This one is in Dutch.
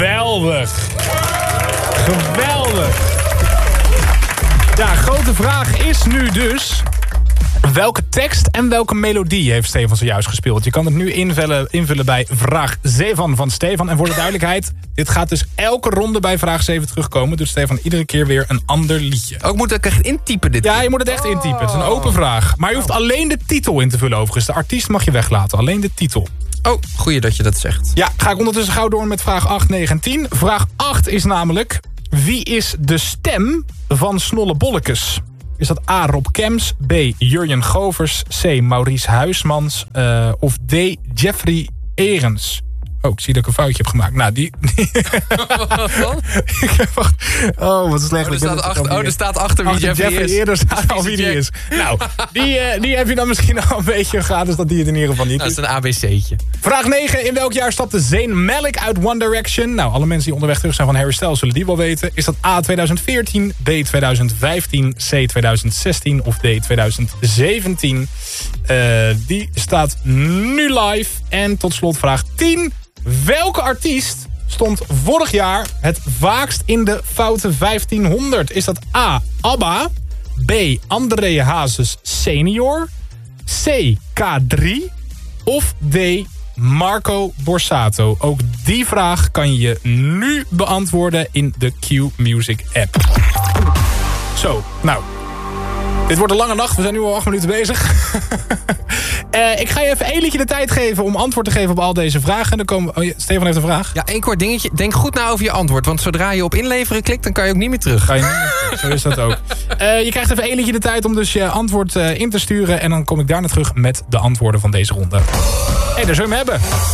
Geweldig. Geweldig. Ja, grote vraag is nu dus... welke tekst en welke melodie heeft Stefan zojuist gespeeld? Je kan het nu invullen bij vraag 7 van Stefan. En voor de duidelijkheid, dit gaat dus elke ronde bij vraag 7 terugkomen. Dus Stefan, iedere keer weer een ander liedje. Ook moet ik echt intypen dit? Ja, je moet het echt intypen. Het is een open vraag. Maar je hoeft alleen de titel in te vullen overigens. De artiest mag je weglaten, alleen de titel. Oh, goeie dat je dat zegt. Ja, ga ik ondertussen gauw door met vraag 8, 9 en 10. Vraag 8 is namelijk... wie is de stem van Snolle Bollekes? Is dat A. Rob Kems, B. Jurjen Govers, C. Maurice Huismans of D. Jeffrey Erens? Oh, ik zie dat ik een foutje heb gemaakt. Nou, die... Oh, wat slecht. Er staat achter wie Jeffrey is. Eerder staat al wie die is. Nou, die heb je dan misschien al een beetje gehad. Dus dat die het in ieder geval niet is. Dat is een ABC'tje. Vraag 9. In welk jaar stapte Zayn Malik uit One Direction? Nou, alle mensen die onderweg terug zijn van Harry Styles zullen die wel weten. Is dat A. 2014, B. 2015, C. 2016 of D. 2017? Die staat nu live. En tot slot vraag 10. Welke artiest stond vorig jaar het vaakst in de foute 1500? Is dat A. ABBA, B. André Hazes senior, C. K3 of D. Marco Borsato? Ook die vraag kan je nu beantwoorden in de Q-Music app. Zo, nou... Dit wordt een lange nacht, we zijn nu al 8 minuten bezig. Ik ga je even 1 liedje de tijd geven om antwoord te geven op al deze vragen. Dan komen... Stefan heeft een vraag. Ja, 1 kort dingetje. Denk goed na over je antwoord. Want zodra je op inleveren klikt, dan kan je ook niet meer terug. Ga je niet meer terug. Zo is dat ook. Je krijgt even 1 liedje de tijd om dus je antwoord in te sturen. En dan kom ik daarna terug met de antwoorden van deze ronde. Hé, daar zullen we hem hebben.